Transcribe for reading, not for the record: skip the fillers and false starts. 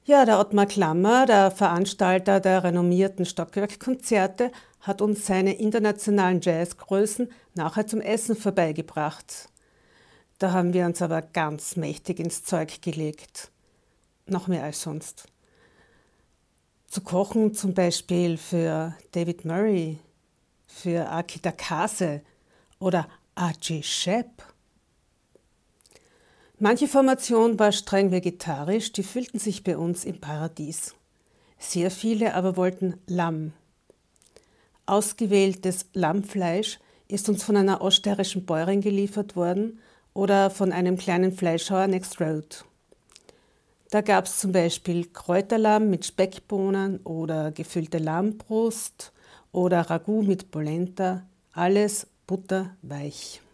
Ja, der Ottmar Klammer, der Veranstalter der renommierten Stockwerkkonzerte, hat uns seine internationalen Jazzgrößen nachher zum Essen vorbeigebracht. Da haben wir uns aber ganz mächtig ins Zeug gelegt. Noch mehr als sonst. Zu kochen zum Beispiel für David Murray, für Aki Takase oder Archie Shepp. Manche Formation war streng vegetarisch, die fühlten sich bei uns im Paradies. Sehr viele aber wollten Lamm. Ausgewähltes Lammfleisch ist uns von einer oststeirischen Bäuerin geliefert worden oder von einem kleinen Fleischhauer next road. Da gab es zum Beispiel Kräuterlamm mit Speckbohnen oder gefüllte Lammbrust oder Ragout mit Polenta, alles butterweich.